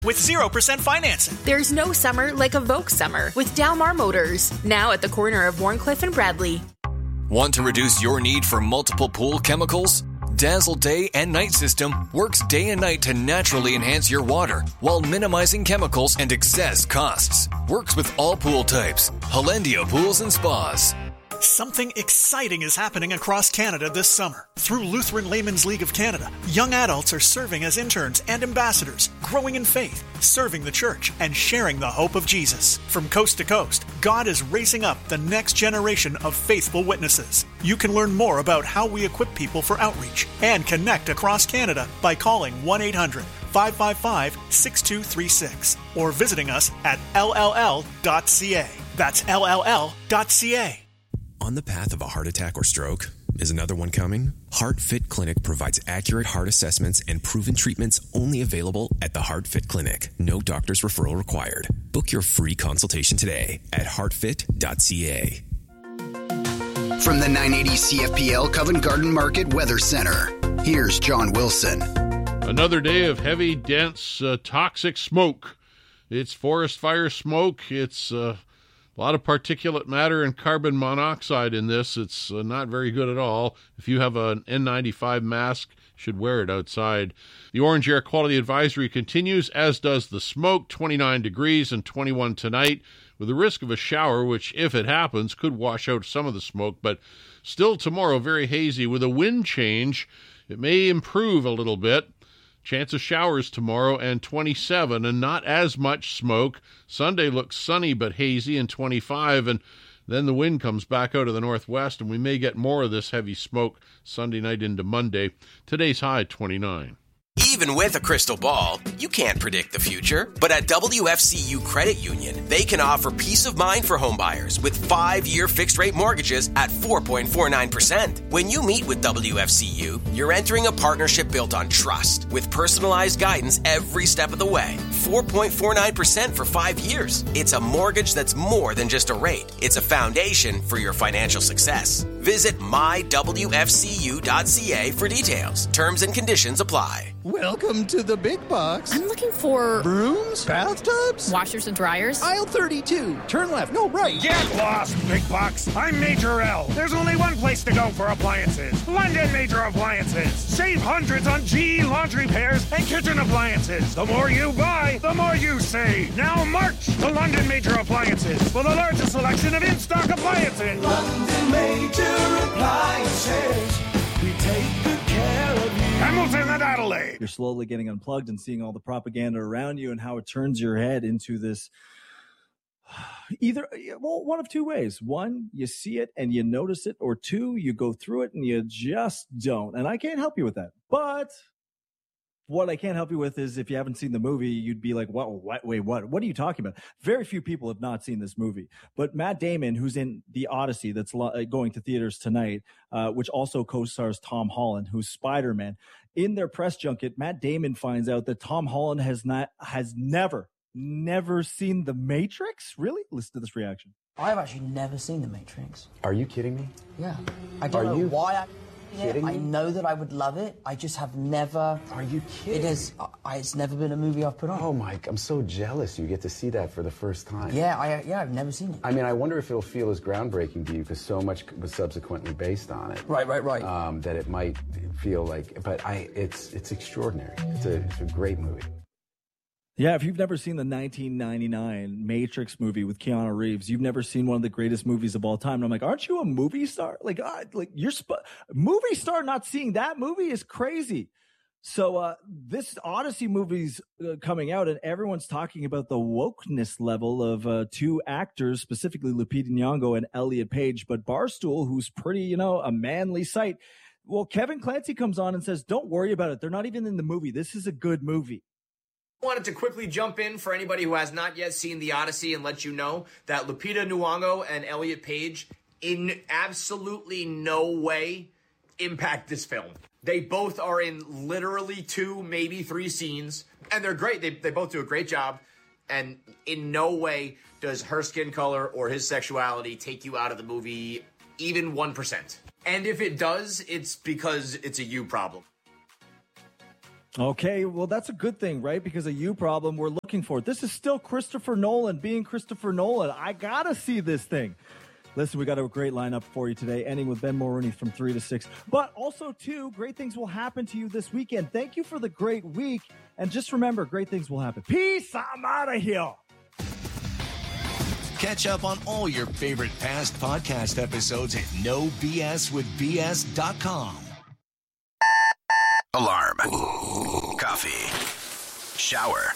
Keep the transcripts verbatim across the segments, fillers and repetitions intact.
with zero percent financing. There's no summer like a Vogue summer with Dalmar Motors, now at the corner of Warncliffe and Bradley. Want to reduce your need for multiple pool chemicals? Dazzle Day and Night System works day and night to naturally enhance your water while minimizing chemicals and excess costs. Works with all pool types. Hollandia Pools and Spas. Something exciting is happening across Canada this summer. Through Lutheran Laymen's League of Canada, young adults are serving as interns and ambassadors, growing in faith, serving the church, and sharing the hope of Jesus. From coast to coast, God is raising up the next generation of faithful witnesses. You can learn more about how we equip people for outreach and connect across Canada by calling one eight hundred five five five six two three six or visiting us at L L L dot C A. That's L L L dot C A. On the path of a heart attack or stroke? Is another one coming? HeartFit Clinic provides accurate heart assessments and proven treatments only available at the HeartFit Clinic. No doctor's referral required. Book your free consultation today at heart fit dot C A. From the nine eighty C F P L Covent Garden Market Weather Center, here's John Wilson. Another day of heavy, dense, uh, toxic smoke. It's forest fire smoke. It's... Uh, A lot of particulate matter and carbon monoxide in this. It's uh, not very good at all. If you have an N ninety-five mask, you should wear it outside. The orange air quality advisory continues, as does the smoke, twenty-nine degrees and twenty-one tonight, with the risk of a shower, which, if it happens, could wash out some of the smoke. But still tomorrow, very hazy. With a wind change, it may improve a little bit. Chance of showers tomorrow and twenty-seven, and not as much smoke. Sunday looks sunny but hazy and twenty-five, and then the wind comes back out of the northwest, and we may get more of this heavy smoke Sunday night into Monday. Today's high, twenty-nine. Even with a crystal ball, you can't predict the future. But at W F C U Credit Union, they can offer peace of mind for homebuyers with five-year fixed-rate mortgages at four point four nine percent. When you meet with W F C U, you're entering a partnership built on trust with personalized guidance every step of the way. four point four nine percent for five years. It's a mortgage that's more than just a rate. It's a foundation for your financial success. Visit my W F C U dot C A for details. Terms and conditions apply. Welcome to the big box. I'm looking for... brooms? Bathtubs? Washers and dryers? Aisle thirty-two. Turn left. No, right. Get lost, big box. I'm Major L. There's only one place to go for appliances. London Major Appliances. Save hundreds on G E laundry pairs and kitchen appliances. The more you buy, the more you save. Now march to London Major Appliances for the largest selection of in-stock appliances. London Major Appliances. We take good care of you. Hamilton and Adelaide. You're slowly getting unplugged and seeing all the propaganda around you and how it turns your head into this either, well, one of two ways. One, you see it and you notice it, or two, you go through it and you just don't. And I can't help you with that. But what I can't help you with is if you haven't seen the movie, you'd be like, what, what, wait, what? What are you talking about? Very few people have not seen this movie. But Matt Damon, who's in The Odyssey, that's going to theaters tonight, uh, which also co-stars Tom Holland, who's Spider-Man. In their press junket, Matt Damon finds out that Tom Holland has not, has never, never seen The Matrix. Really? Listen to this reaction. I've actually never seen The Matrix. Are you kidding me? Yeah. I don't are know you why I... kidding I me? know that I would love it. I just have never. Are you kidding? It is. I, it's never been a movie I've put on. Oh, Mike, I'm so jealous you get to see that for the first time. Yeah, I yeah, I've never seen it. I mean, I wonder if it'll feel as groundbreaking to you because so much was subsequently based on it. Right, right, right. Um, that it might feel like, but I, it's it's extraordinary. It's a it's a great movie. Yeah, if you've never seen the nineteen ninety-nine Matrix movie with Keanu Reeves, you've never seen one of the greatest movies of all time. And I'm like, aren't you a movie star? Like, uh, like you're sp- movie star not seeing that movie is crazy. So uh, this Odyssey movie's uh, coming out, and everyone's talking about the wokeness level of uh, two actors, specifically Lupita Nyong'o and Elliot Page. But Barstool, who's pretty, you know, a manly site, well, Kevin Clancy comes on and says, don't worry about it. They're not even in the movie. This is a good movie. Wanted to quickly jump in for anybody who has not yet seen The Odyssey and let you know that Lupita Nyong'o and Elliot Page in absolutely no way impact this film. They both are in literally two, maybe three scenes, and they're great. They, they both do a great job, and in no way does her skin color or his sexuality take you out of the movie even one percent. And if it does, it's because it's a you problem. Okay, well, that's a good thing, right? Because a you problem we're looking for. This is still Christopher Nolan being Christopher Nolan. I got to see this thing. Listen, we got a great lineup for you today, ending with Ben Mulroney from three to six. But also, too, great things will happen to you this weekend. Thank you for the great week. And just remember, great things will happen. Peace. I'm out of here. Catch up on all your favorite past podcast episodes at no b s with b s dot com. Alarm. Coffee. Shower.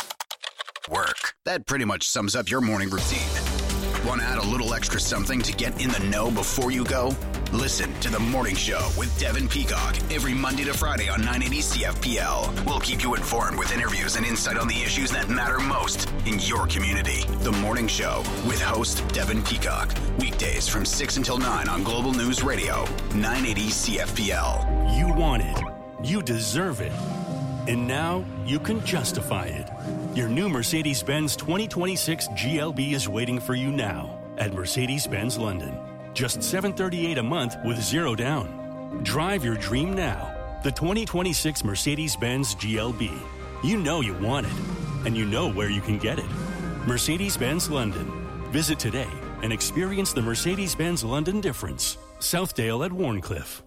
Work. That pretty much sums up your morning routine. Want to add a little extra something to get in the know before you go? Listen to The Morning Show with Devin Peacock every Monday to Friday on nine eighty C F P L. We'll keep you informed with interviews and insight on the issues that matter most in your community. The Morning Show with host Devin Peacock. Weekdays from six until nine on Global News Radio, nine eighty C F P L. You want it. You deserve it. And now you can justify it. Your new Mercedes-Benz twenty twenty-six G L B is waiting for you now at Mercedes-Benz London. Just seven hundred thirty-eight dollars a month with zero down. Drive your dream now. The twenty twenty-six Mercedes-Benz G L B. You know you want it, and you know where you can get it. Mercedes-Benz London. Visit today and experience the Mercedes-Benz London difference. Southdale at Warncliffe.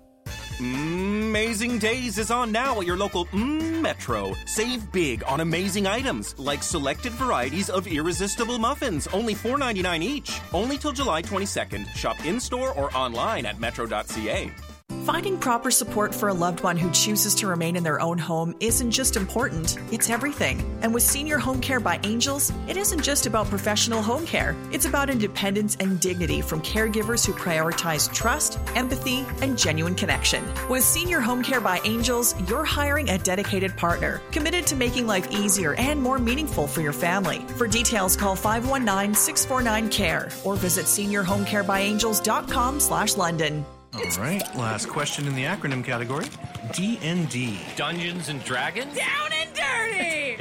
Amazing Days is on now at your local mm, Metro. Save big on amazing items like selected varieties of irresistible muffins, only four ninety-nine each. Only till July twenty-second. Shop in-store or online at metro dot c a. Finding proper support for a loved one who chooses to remain in their own home isn't just important, it's everything. And with Senior Home Care by Angels, it isn't just about professional home care. It's about independence and dignity from caregivers who prioritize trust, empathy, and genuine connection. With Senior Home Care by Angels, you're hiring a dedicated partner, committed to making life easier and more meaningful for your family. For details, call five one nine, six four nine, C A R E or visit senior home care by angels dot com slash London. All right, last question in the acronym category. D and D. Dungeons and Dragons? Down and dirty!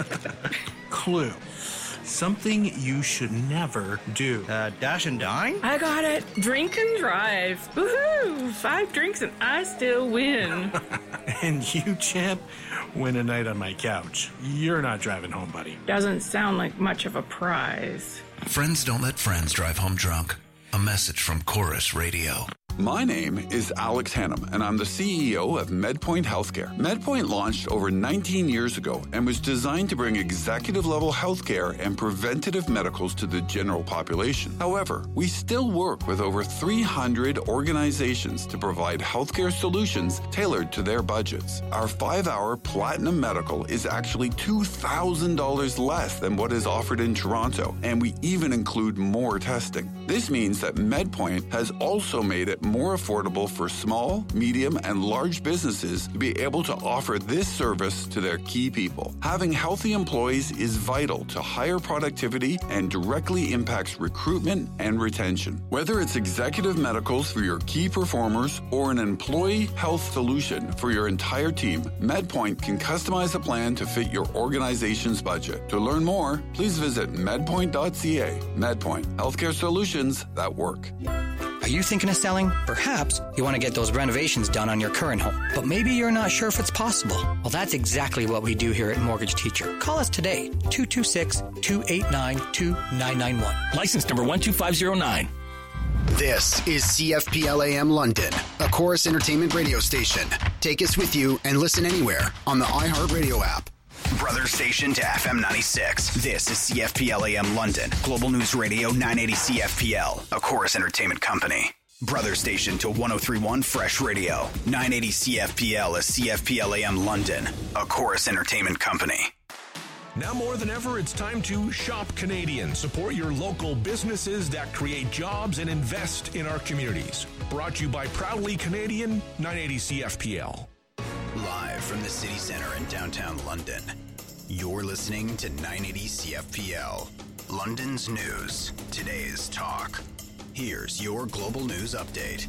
Clue. Something you should never do. Uh, dash and dine? I got it. Drink and drive. Woohoo! Five drinks and I still win. And you, champ, win a night on my couch. You're not driving home, buddy. Doesn't sound like much of a prize. Friends don't let friends drive home drunk. A message from Chorus Radio. My name is Alex Hannum, and I'm the C E O of MedPoint Healthcare. MedPoint launched over nineteen years ago and was designed to bring executive-level healthcare and preventative medicals to the general population. However, we still work with over three hundred organizations to provide healthcare solutions tailored to their budgets. Our five-hour Platinum Medical is actually two thousand dollars less than what is offered in Toronto, and we even include more testing. This means that MedPoint has also made it more affordable for small, medium, and large businesses to be able to offer this service to their key people. Having healthy employees is vital to higher productivity and directly impacts recruitment and retention. Whether it's executive medicals for your key performers or an employee health solution for your entire team, MedPoint can customize a plan to fit your organization's budget. To learn more, please visit medpoint dot c a. MedPoint, healthcare solutions that work. Are you thinking of selling? Perhaps you want to get those renovations done on your current home, but maybe you're not sure if it's possible. Well, that's exactly what we do here at Mortgage Teacher. Call us today, two two six, two eight nine, two nine nine one. License number one two five zero nine. This is C F P L A M London, a Chorus Entertainment radio station. Take us with you and listen anywhere on the iHeartRadio app. Brother station to F M ninety-six. This is C F P L A M London, Global News Radio nine eighty C F P L, a Chorus Entertainment company. Brother station to one oh three point one Fresh Radio, nine eighty C F P L is C F P L A M London, a Chorus Entertainment company. Now more than ever, it's time to shop Canadian. Support your local businesses that create jobs and invest in our communities. Brought to you by Proudly Canadian, nine eighty C F P L. Live from the city center in downtown London, you're listening to nine eighty C F P L, London's news, today's talk. Here's your global news update.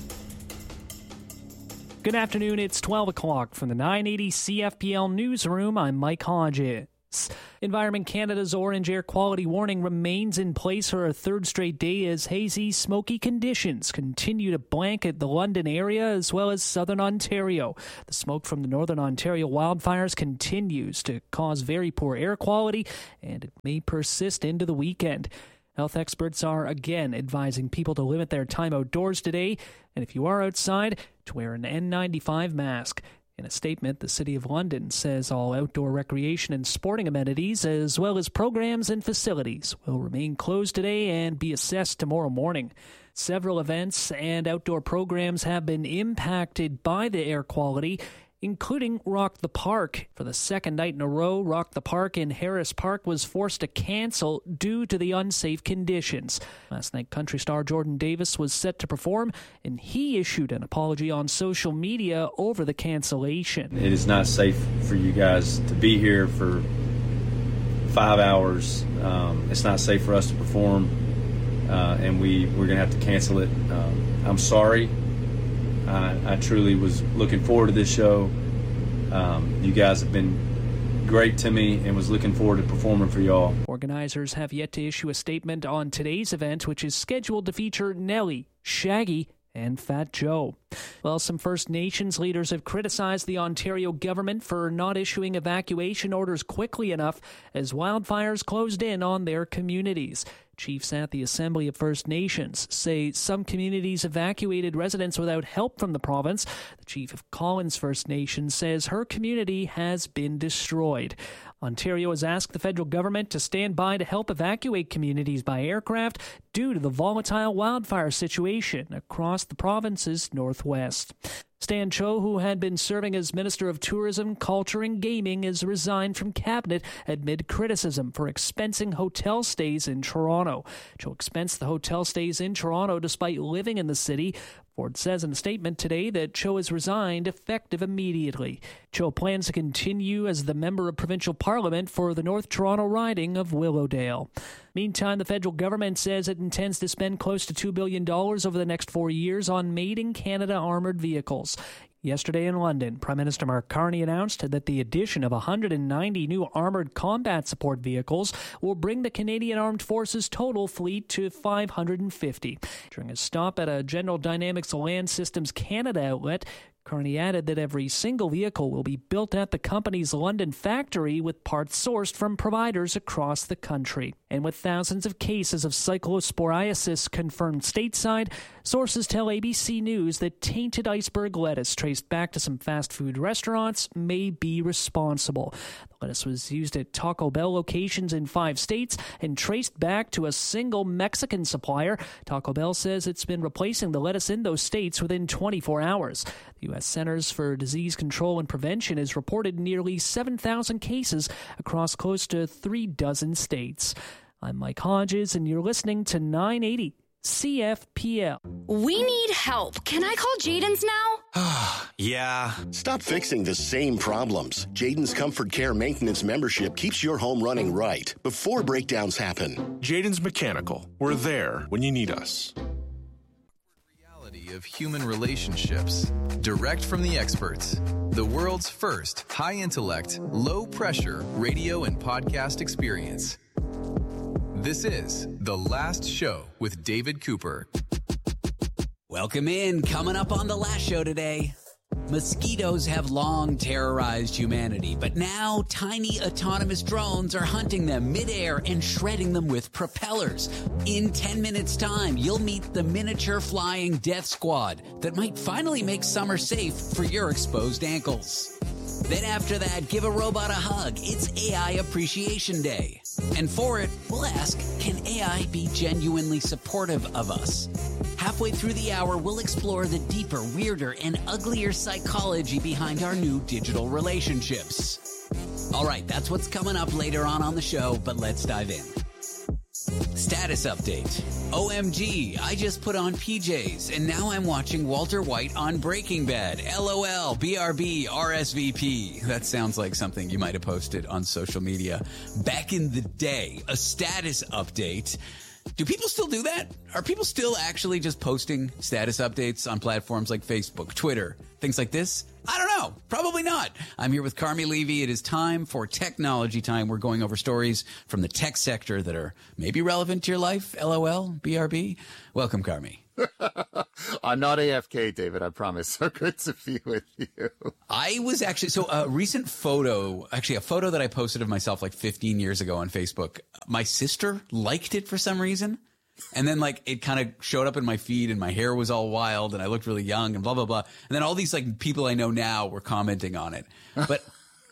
Good afternoon, it's twelve o'clock from the nine eighty C F P L newsroom. I'm Mike Hodges. Environment Canada's orange air quality warning remains in place for a third straight day as hazy, smoky conditions continue to blanket the London area as well as southern Ontario. The smoke from the northern Ontario wildfires continues to cause very poor air quality, and it may persist into the weekend. Health experts are again advising people to limit their time outdoors today, and if you are outside, to wear an N ninety-five mask. In a statement, the City of London says all outdoor recreation and sporting amenities, as well as programs and facilities, will remain closed today and be assessed tomorrow morning. Several events and outdoor programs have been impacted by the air quality, including Rock the Park. For the second night in a row, Rock the Park in Harris Park was forced to cancel due to the unsafe conditions. Last night, country star Jordan Davis was set to perform, and he issued an apology on social media over the cancellation. It is not safe for you guys to be here for five hours. Um, it's not safe for us to perform, uh, and we, we're going to have to cancel it. Um, I'm sorry. I, I truly was looking forward to this show. Um, you guys have been great to me and was looking forward to performing for y'all. Organizers have yet to issue a statement on today's event, which is scheduled to feature Nelly, Shaggy, and Fat Joe. Well, some First Nations leaders have criticized the Ontario government for not issuing evacuation orders quickly enough as wildfires closed in on their communities. Chiefs at the Assembly of First Nations say some communities evacuated residents without help from the province. The chief of Collins First Nation says her community has been destroyed. Ontario has asked the federal government to stand by to help evacuate communities by aircraft due to the volatile wildfire situation across the province's northwest. Stan Cho, who had been serving as Minister of Tourism, Culture and Gaming, has resigned from cabinet amid criticism for expensing hotel stays in Toronto. Cho expensed the hotel stays in Toronto despite living in the city. Ford says in a statement today that Cho has resigned effective immediately. Cho plans to continue as the member of provincial parliament for the North Toronto riding of Willowdale. Meantime, the federal government says it intends to spend close to two billion dollars over the next four years on made-in-Canada armoured vehicles. Yesterday in London, Prime Minister Mark Carney announced that the addition of one hundred ninety new armoured combat support vehicles will bring the Canadian Armed Forces total fleet to five hundred fifty. During a stop at a General Dynamics Land Systems Canada outlet, Carney added that every single vehicle will be built at the company's London factory with parts sourced from providers across the country. And with thousands of cases of cyclosporiasis confirmed stateside, sources tell A B C News that tainted iceberg lettuce traced back to some fast food restaurants may be responsible. The lettuce was used at Taco Bell locations in five states and traced back to a single Mexican supplier. Taco Bell says it's been replacing the lettuce in those states within twenty-four hours. The U S Centers for Disease Control and Prevention has reported nearly seven thousand cases across close to three dozen states. I'm Mike Hodges, and you're listening to nine eighty C F P L. We need help. Can I call Jaden's now? Yeah. Stop fixing the same problems. Jaden's Comfort Care Maintenance membership keeps your home running right before breakdowns happen. Jaden's Mechanical. We're there when you need us. Of human relationships, direct from the experts. The world's first high-intellect, low-pressure radio and podcast experience. This is The Last Show with David Cooper. Welcome in. Coming up on The Last Show today. Mosquitoes have long terrorized humanity, but now tiny autonomous drones are hunting them midair and shredding them with propellers. In ten minutes' time, you'll meet the miniature flying death squad that might finally make summer safe for your exposed ankles. Then after that, give a robot a hug. It's A I Appreciation Day. And for it, we'll ask, can A I be genuinely supportive of us? Halfway through the hour, we'll explore the deeper, weirder, and uglier psychology behind our new digital relationships. All right, that's what's coming up later on on the show, but let's dive in. Status update. O M G, I just put on P Js, and now I'm watching Walter White on Breaking Bad. LOL, B R B, R S V P. That sounds like something you might have posted on social media back in the day. A status update. Do people still do that? Are people still actually just posting status updates on platforms like Facebook, Twitter, things like this? I don't know. Probably not. I'm here with Carmi Levy. It is time for Technology Time. We're going over stories from the tech sector that are maybe relevant to your life. LOL, B R B. Welcome, Carmi. I'm not A F K, David, I promise. So good to be with you. I was actually, so a recent photo, actually a photo that I posted of myself like fifteen years ago on Facebook. My sister liked it for some reason. And then like it kind of showed up in my feed and my hair was all wild and I looked really young and blah, blah, blah. And then all these like people I know now were commenting on it. But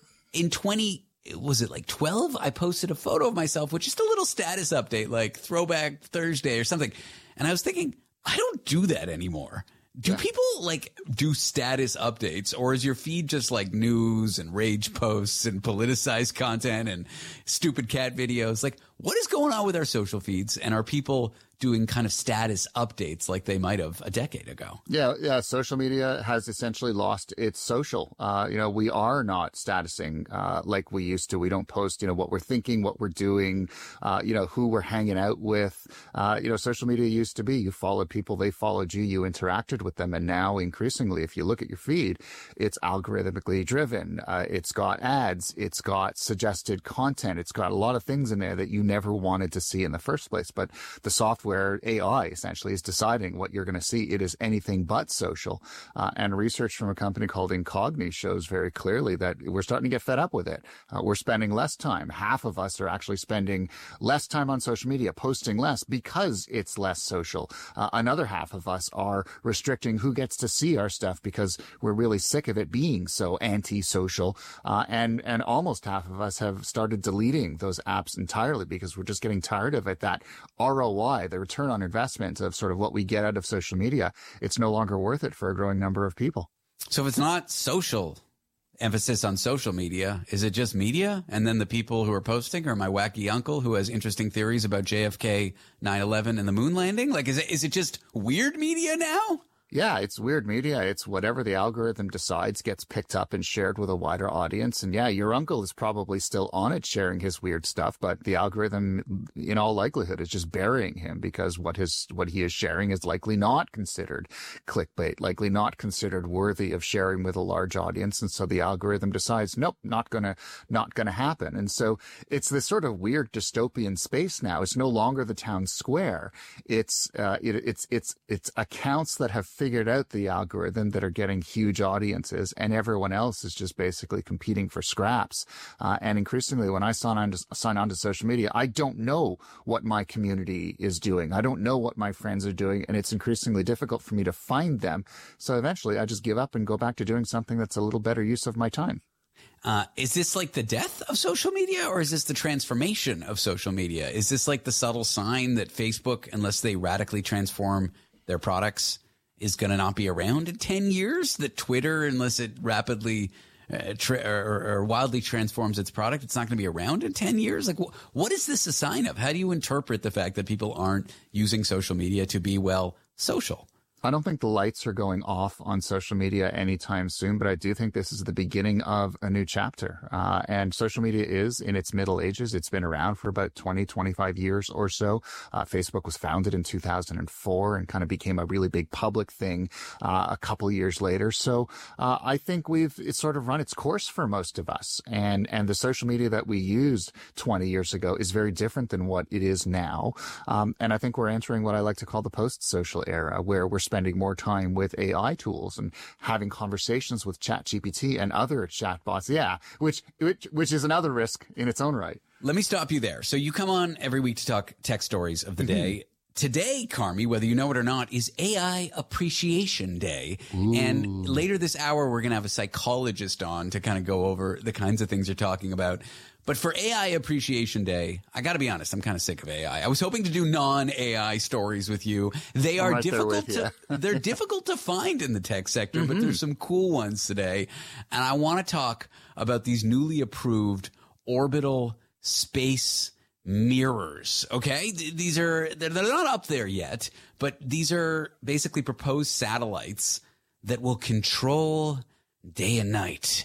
in twenty, was it like twelve? I posted a photo of myself with just a little status update, like Throwback Thursday or something. And I was thinking, I don't do that anymore. Do yeah. people like do status updates, or is your feed just like news and rage posts and politicized content and stupid cat videos? Like, what is going on with our social feeds, and are people doing kind of status updates like they might have a decade ago? Yeah, yeah. Social media has essentially lost its social. Uh, you know, we are not statusing uh, like we used to. We don't post, you know, what we're thinking, what we're doing, uh, you know, who we're hanging out with. Uh, you know, social media used to be you followed people, they followed you, you interacted with them. And now increasingly, if you look at your feed, it's algorithmically driven. Uh, it's got ads. It's got suggested content. It's got a lot of things in there that you never wanted to see in the first place. But the software where A I essentially is deciding what you're going to see. It is anything but social. Uh, and research from a company called Incogni shows very clearly that we're starting to get fed up with it. Uh, we're spending less time. Half of us are actually spending less time on social media, posting less because it's less social. Uh, another half of us are restricting who gets to see our stuff because we're really sick of it being so anti-social. Uh, and, and almost half of us have started deleting those apps entirely because we're just getting tired of it. That R O I, the return on investment of sort of what we get out of social media, it's no longer worth it for a growing number of people. So if it's not social, emphasis on social media, is it just media? And then the people who are posting are my wacky uncle who has interesting theories about J F K, nine eleven, and the moon landing? Like, is it, is it just weird media now? Yeah, it's weird media. It's whatever the algorithm decides gets picked up and shared with a wider audience. And yeah, your uncle is probably still on it sharing his weird stuff, but the algorithm in all likelihood is just burying him because what his, what he is sharing is likely not considered clickbait, likely not considered worthy of sharing with a large audience. And so the algorithm decides, nope, not gonna, not gonna happen. And so it's this sort of weird dystopian space now. It's no longer the town square. It's, uh, it, it's, it's, it's accounts that have figured out the algorithm that are getting huge audiences, and everyone else is just basically competing for scraps. Uh, and increasingly, when I sign on to, sign on to social media, I don't know what my community is doing. I don't know what my friends are doing, and it's increasingly difficult for me to find them. So eventually, I just give up and go back to doing something that's a little better use of my time. Uh, is this like the death of social media, or is this the transformation of social media? Is this like the subtle sign that Facebook, unless they radically transform their products, is going to not be around in ten years, that Twitter, unless it rapidly uh, tra- or, or wildly transforms its product, it's not going to be around in ten years? Like, wh- what is this a sign of? How do you interpret the fact that people aren't using social media to be, well, social? I don't think the lights are going off on social media anytime soon, but I do think this is the beginning of a new chapter. Uh, and social media is in its middle ages. It's been around for about twenty, twenty-five years or so. Uh, Facebook was founded in two thousand four and kind of became a really big public thing uh, a couple years later. So uh, I think we've it's sort of run its course for most of us. And, and the social media that we used twenty years ago is very different than what it is now. Um, and I think we're entering what I like to call the post-social era, where we're spending more time with A I tools and having conversations with ChatGPT and other chatbots. Yeah, which, which which is another risk in its own right. Let me stop you there. So you come on every week to talk tech stories of the mm-hmm. day. Today, Carmi, whether you know it or not, is A I Appreciation Day. Ooh. And later this hour, we're going to have a psychologist on to kind of go over the kinds of things you're talking about. But for A I Appreciation Day, I got to be honest, I'm kind of sick of A I. I was hoping to do non-A I stories with you. They are right difficult to they're difficult to find in the tech sector, mm-hmm. but there's some cool ones today. And I want to talk about these newly approved orbital space mirrors. Okay, these are they're, they're not up there yet, but these are basically proposed satellites that will control day and night.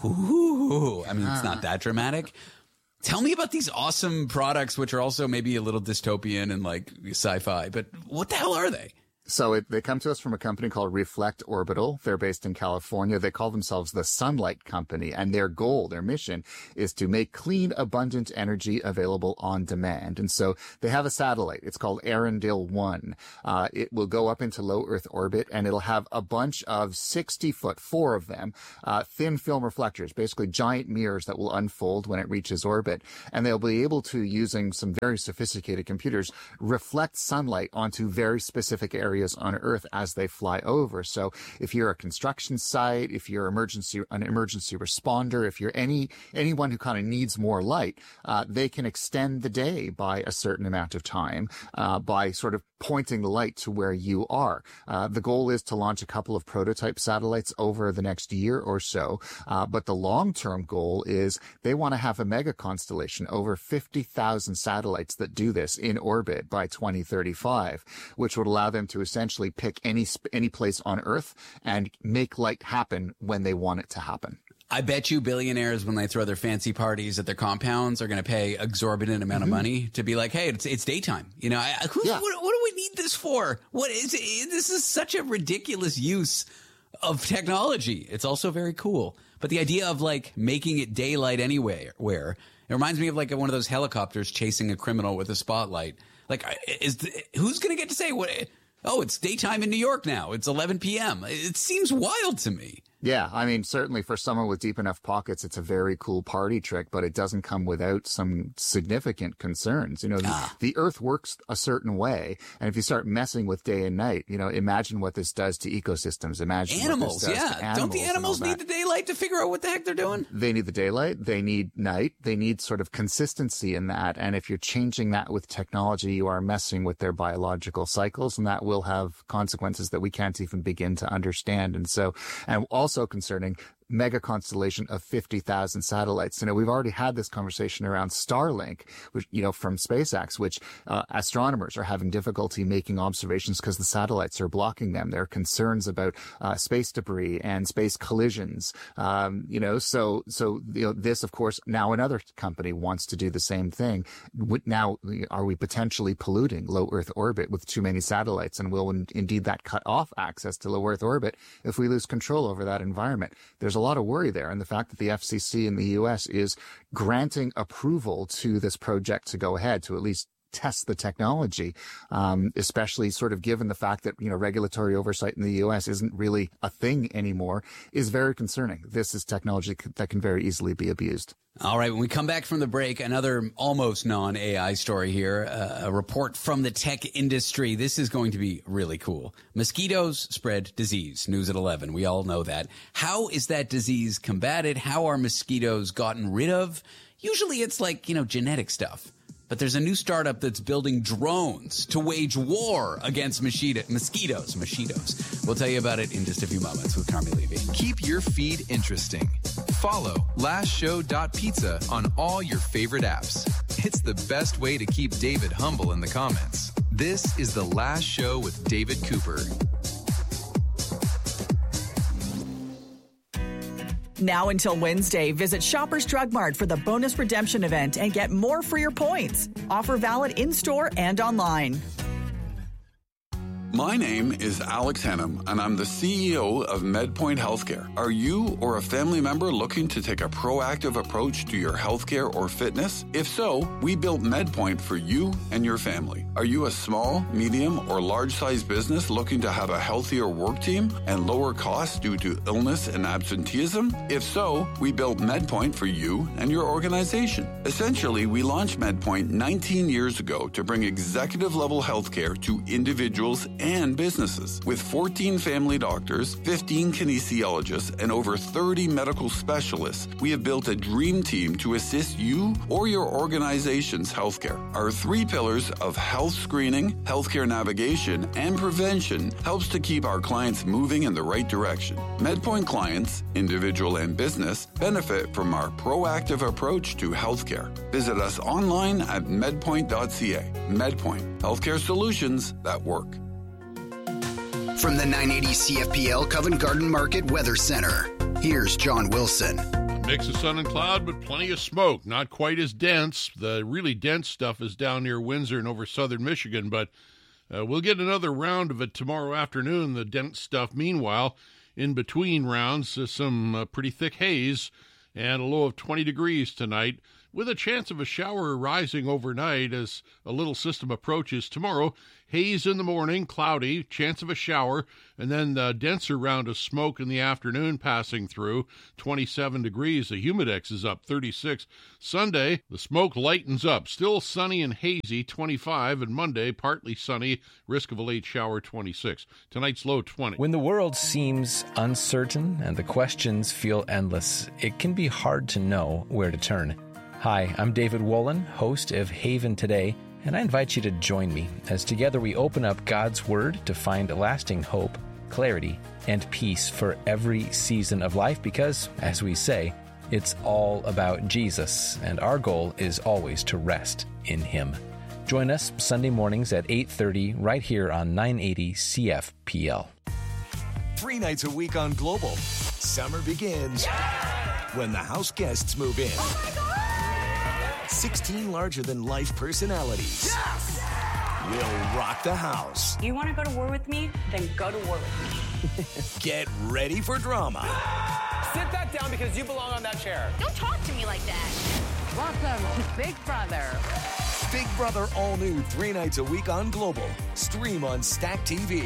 Ooh, I mean, it's not that dramatic. Tell me about these awesome products, which are also maybe a little dystopian and like sci-fi, but what the hell are they? So it, they come to us from a company called Reflect Orbital. They're based in California. They call themselves the Sunlight Company, and their goal, their mission, is to make clean, abundant energy available on demand. And so they have a satellite. It's called Arendelle one. Uh, it will go up into low Earth orbit, and it'll have a bunch of sixty foot, four of them, uh, thin film reflectors, basically giant mirrors that will unfold when it reaches orbit. And they'll be able to, using some very sophisticated computers, reflect sunlight onto very specific areas on Earth as they fly over. So if you're a construction site, if you're emergency, an emergency responder, if you're any anyone who kind of needs more light, uh, they can extend the day by a certain amount of time uh, by sort of pointing the light to where you are. Uh, the goal is to launch a couple of prototype satellites over the next year or so. Uh, but the long-term goal is they want to have a mega constellation, over fifty thousand satellites that do this in orbit by twenty thirty-five, which would allow them to essentially pick any, any place on Earth and make light happen when they want it to happen. I bet you billionaires, when they throw their fancy parties at their compounds, are going to pay exorbitant amount Mm-hmm. of money to be like, hey, it's it's daytime. You know, I, who, Yeah. what, what do we need this for? What is it? This is such a ridiculous use of technology. It's also very cool. But the idea of like making it daylight anywhere, where it reminds me of like one of those helicopters chasing a criminal with a spotlight. Like, is the, who's going to get to say what? Oh, it's daytime in New York now. It's eleven p.m. It seems wild to me. Yeah, I mean, certainly for someone with deep enough pockets, it's a very cool party trick, but it doesn't come without some significant concerns. You know, Ah. the, the Earth works a certain way, and if you start messing with day and night, you know, imagine what this does to ecosystems. Imagine Animals, what this does yeah. to animals. Don't the and all animals need that. the daylight to figure out what the heck they're doing? They need the daylight. They need night. They need sort of consistency in that. And if you're changing that with technology, you are messing with their biological cycles, and that will have consequences that we can't even begin to understand. And so, and also concerning mega constellation of fifty thousand satellites. You know, we've already had this conversation around Starlink, which, you know, from SpaceX, which uh, astronomers are having difficulty making observations because the satellites are blocking them. There are concerns about uh, space debris and space collisions. Um, you know, so, so, you know, this, of course, now another company wants to do the same thing. Would- Now, are we potentially polluting low Earth orbit with too many satellites? And will in- indeed that cut off access to low Earth orbit if we lose control over that environment? There's a lot of worry there. And the fact that the F C C in the U S is granting approval to this project to go ahead, to at least test the technology, um, especially sort of given the fact that, you know, regulatory oversight in the U S isn't really a thing anymore, is very concerning. This is technology c- that can very easily be abused. All right, when we come back from the break, another almost non-A I story here, uh, a report from the tech industry. This is going to be really cool. Mosquitoes spread disease, news at eleven. We all know that. How is that disease combated? How are mosquitoes gotten rid of? Usually it's like, you know, genetic stuff. But there's a new startup that's building drones to wage war against mosquito- mosquitoes. Mosquitoes. We'll tell you about it in just a few moments with Carmi Levy. Keep your feed interesting. Follow last show dot pizza on all your favorite apps. It's the best way to keep David humble in the comments. This is The Last Show with David Cooper. Now until Wednesday, visit Shoppers Drug Mart for the bonus redemption event and get more for your points. Offer valid in-store and online. My name is Alex Hennum, and I'm the C E O of MedPoint Healthcare. Are you or a family member looking to take a proactive approach to your healthcare or fitness? If so, we built MedPoint for you and your family. Are you a small, medium, or large-sized business looking to have a healthier work team and lower costs due to illness and absenteeism? If so, we built MedPoint for you and your organization. Essentially, we launched MedPoint nineteen years ago to bring executive-level healthcare to individuals and businesses. With fourteen family doctors, fifteen kinesiologists, and over thirty medical specialists, we have built a dream team to assist you or your organization's healthcare. Our three pillars of health screening, healthcare navigation, and prevention helps to keep our clients moving in the right direction. MedPoint clients, individual and business, benefit from our proactive approach to healthcare. Visit us online at medpoint dot c a. MedPoint, healthcare solutions that work. From the nine eighty C F P L Covent Garden Market Weather Center, here's John Wilson. A mix of sun and cloud, but plenty of smoke. Not quite as dense. The really dense stuff is down near Windsor and over southern Michigan, but Uh, we'll get another round of it tomorrow afternoon, the dense stuff. Meanwhile, in between rounds, uh, some uh, pretty thick haze and a low of twenty degrees tonight, with a chance of a shower rising overnight as a little system approaches. Tomorrow, haze in the morning, cloudy, chance of a shower, and then the denser round of smoke in the afternoon passing through, twenty-seven degrees. The humidex is up, thirty-six. Sunday, the smoke lightens up, still sunny and hazy, twenty-five, and Monday, partly sunny, risk of a late shower, twenty-six. Tonight's low, twenty. When the world seems uncertain and the questions feel endless, it can be hard to know where to turn. Hi, I'm David Wolin, host of Haven Today, and I invite you to join me as together we open up God's Word to find lasting hope, clarity, and peace for every season of life because, as we say, it's all about Jesus, and our goal is always to rest in Him. Join us Sunday mornings at eight thirty right here on nine eighty C F P L. Three nights a week on Global. Summer begins yeah! when the house guests move in. Oh my God! sixteen larger-than-life personalities yes! will rock the house. You want to go to war with me? Then go to war with me. Get ready for drama. Sit back down because you belong on that chair. Don't talk to me like that. Welcome to Big Brother. Big Brother all new three nights a week on Global. Stream on Stack T V.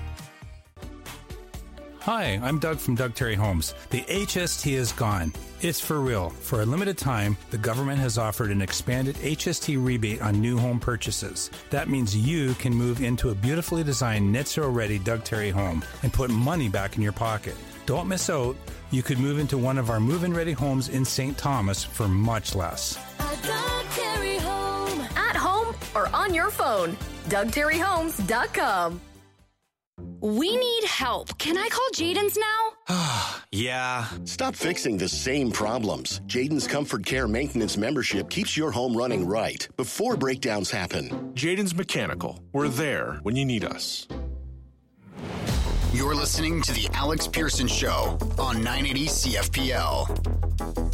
Hi, I'm Doug from Doug Terry Homes. The H S T is gone. It's for real. For a limited time, the government has offered an expanded H S T rebate on new home purchases. That means you can move into a beautifully designed net zero ready Doug Terry home and put money back in your pocket. Don't miss out. You could move into one of our move-in ready homes in Saint Thomas for much less. A Doug Terry home. At home or on your phone. Doug Terry Homes dot com. We need help. Can I call Jaden's now? Yeah. Stop fixing the same problems. Jaden's Comfort Care Maintenance Membership keeps your home running right before breakdowns happen. Jaden's Mechanical. We're there when you need us. You're listening to The Alex Pearson Show on nine eighty C F P L.